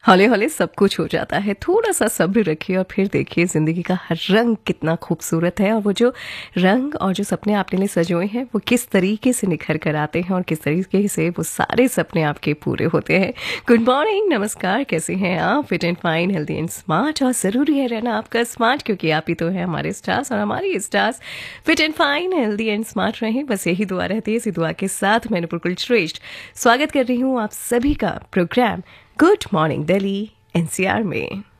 हौले हौले सब कुछ हो जाता है। थोड़ा सा सब्र रखिए और फिर देखिए ज़िंदगी का हर रंग कितना खूबसूरत है, और वो जो रंग और जो सपने आपने लिए सजोए हैं वो किस तरीके से निखर कर आते हैं और किस तरीके से वो सारे सपने आपके पूरे होते हैं। गुड मॉर्निंग, नमस्कार, कैसे हैं आप? Fit and fine, healthy and smart. और ज़रूरी है रहना आपका स्मार्ट, क्योंकि आप ही तो हैं हमारे स्टार्स, और हमारी stars fit and fine, healthy and smart रहें, बस यही दुआ रहती है। इसी दुआ के साथ मैं नुपुर श्रेष्ठ स्वागत कर रही हूँ आप सभी का programme good morning Delhi NCR में।